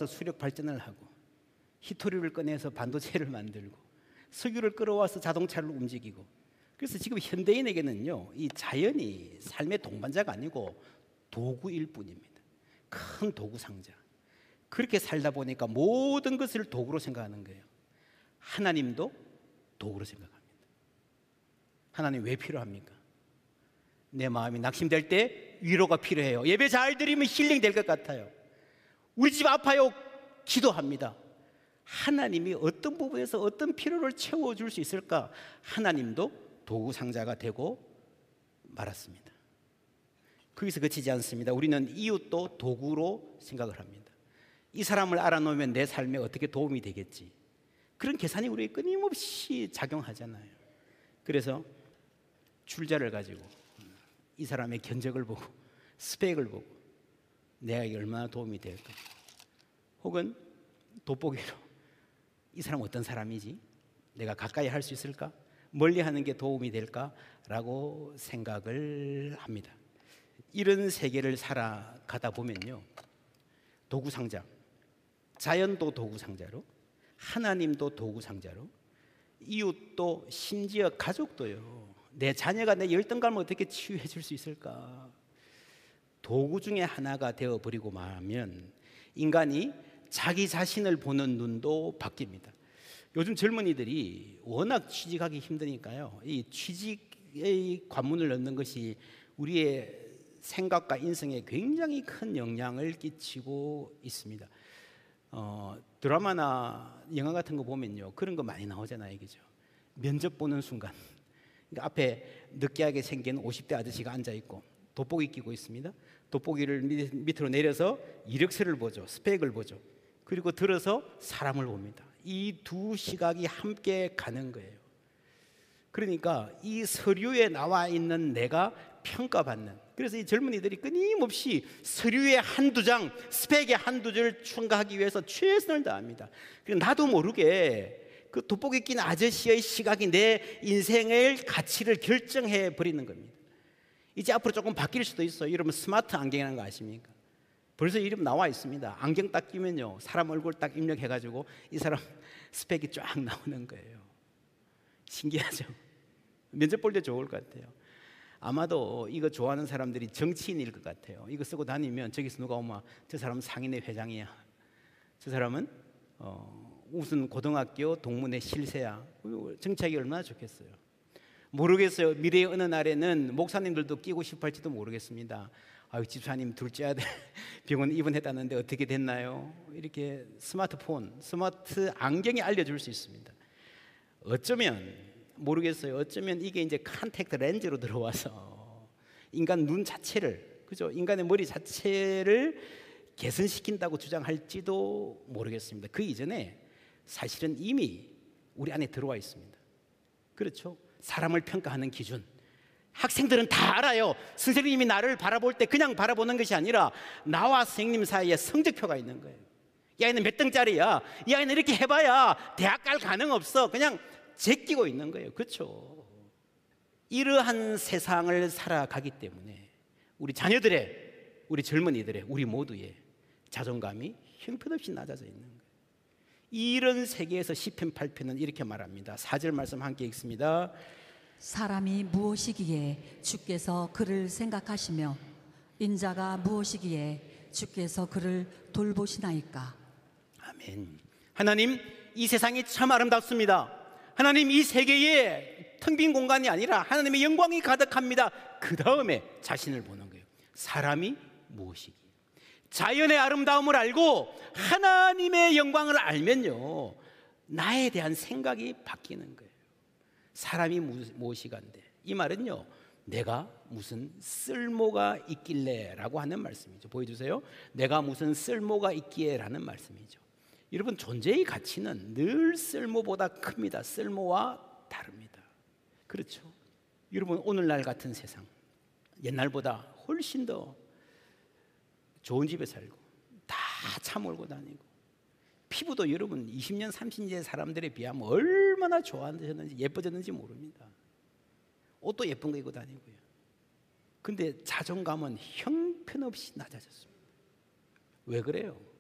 끌어와서 수력 발전을 하고, 히토리를 꺼내서 반도체를 만들고, 석유를 끌어와서 자동차를 움직이고. 그래서 지금 현대인에게는요, 이 자연이 삶의 동반자가 아니고 도구일 뿐입니다. 큰 도구 상자. 그렇게 살다 보니까 모든 것을 도구로 생각하는 거예요. 하나님도 도구로 생각합니다. 하나님 왜 필요합니까? 내 마음이 낙심될 때 위로가 필요해요. 예배 잘 드리면 힐링될 것 같아요. 우리 집 아파요. 기도합니다. 하나님이 어떤 부분에서 어떤 필요를 채워줄 수 있을까? 하나님도 도구 상자가 되고 말았습니다. 거기서 그치지 않습니다. 우리는 이웃도 도구로 생각을 합니다. 이 사람을 알아놓으면 내 삶에 어떻게 도움이 되겠지. 그런 계산이 우리에게 끊임없이 작용하잖아요. 그래서 출자를 가지고 이 사람의 견적을 보고 스펙을 보고 내가 얼마나 도움이 될까, 혹은 돋보기로 이 사람 어떤 사람이지? 내가 가까이 할 수 있을까? 멀리 하는 게 도움이 될까라고 생각을 합니다. 이런 세계를 살아가다 보면요, 도구상자, 자연도 도구상자로, 하나님도 도구상자로, 이웃도 심지어 가족도요, 내 자녀가 내 열등감을 어떻게 치유해 줄 수 있을까? 도구 중에 하나가 되어버리고 말하면 인간이 자기 자신을 보는 눈도 바뀝니다. 요즘 젊은이들이 워낙 취직하기 힘드니까요, 이 취직의 관문을 넣는 것이 우리의 생각과 인성에 굉장히 큰 영향을 끼치고 있습니다. 드라마나 영화 같은 거 보면요, 그런 거 많이 나오잖아요, 그죠? 면접 보는 순간, 그러니까 앞에 느끼하게 생긴 50대 아저씨가 앉아있고 돋보기 끼고 있습니다. 돋보기를 밑으로 내려서 이력서를 보죠. 스펙을 보죠. 그리고 들어서 사람을 봅니다. 이 두 시각이 함께 가는 거예요. 그러니까 이 서류에 나와 있는 내가 평가받는, 그래서 이 젊은이들이 끊임없이 서류에 한두 장, 스펙에 한두 줄 첨가하기 위해서 최선을 다합니다. 나도 모르게 그 돋보기 낀 아저씨의 시각이 내 인생의 가치를 결정해 버리는 겁니다. 이제 앞으로 조금 바뀔 수도 있어요. 여러분 스마트 안경이라는 거 아십니까? 벌써 이름 나와 있습니다. 안경 딱 끼면요, 사람 얼굴 딱 입력해가지고 이 사람 스펙이 쫙 나오는 거예요. 신기하죠? 면접 볼 때 좋을 것 같아요. 아마도 이거 좋아하는 사람들이 정치인일 것 같아요. 이거 쓰고 다니면 저기서 누가 오면 저 사람은 상인회 회장이야, 저 사람은 무슨 고등학교 동문회 실세야. 정치하기 얼마나 좋겠어요. 모르겠어요. 미래의 어느 날에는 목사님들도 끼고 싶어 할지도 모르겠습니다. 아유, 집사님 둘째 아들 병원 입원했다는데 어떻게 됐나요? 이렇게 스마트폰, 스마트 안경이 알려줄 수 있습니다. 어쩌면 모르겠어요. 어쩌면 이게 이제 컨택트 렌즈로 들어와서 인간 눈 자체를, 그죠? 인간의 머리 자체를 개선시킨다고 주장할지도 모르겠습니다. 그 이전에 사실은 이미 우리 안에 들어와 있습니다. 그렇죠? 사람을 평가하는 기준, 학생들은 다 알아요. 선생님이 나를 바라볼 때 그냥 바라보는 것이 아니라 나와 선생님 사이에 성적표가 있는 거예요. 이 아이는 몇 등짜리야, 이 아이는 이렇게 해봐야 대학 갈 가능 없어, 그냥 제끼고 있는 거예요. 그렇죠? 이러한 세상을 살아가기 때문에 우리 자녀들의, 우리 젊은이들의, 우리 모두의 자존감이 형편없이 낮아져 있는 거예요. 이런 세계에서 시편 8편은 이렇게 말합니다. 4절 말씀 함께 읽습니다. 사람이 무엇이기에 주께서 그를 생각하시며 인자가 무엇이기에 주께서 그를 돌보시나이까. 아멘. 하나님, 이 세상이 참 아름답습니다. 하나님, 이 세계에 텅 빈 공간이 아니라 하나님의 영광이 가득합니다. 그 다음에 자신을 보는 거예요. 사람이 무엇이기에. 자연의 아름다움을 알고 하나님의 영광을 알면요, 나에 대한 생각이 바뀌는 거예요. 사람이 무엇이간데, 이 말은요, 내가 무슨 쓸모가 있길래 라고 하는 말씀이죠. 보여주세요. 내가 무슨 쓸모가 있기에 라는 말씀이죠. 여러분, 존재의 가치는 늘 쓸모보다 큽니다. 쓸모와 다릅니다. 그렇죠? 여러분, 오늘날 같은 세상, 옛날보다 훨씬 더 좋은 집에 살고 다 차 몰고 다니고, 피부도 여러분 20년 30년 사람들에 비하면 얼마나 좋아졌는지 예뻐졌는지 모릅니다. 옷도 예쁜 거 입고 다니고요. 근데 자존감은 형편없이 낮아졌습니다. 왜 그래요?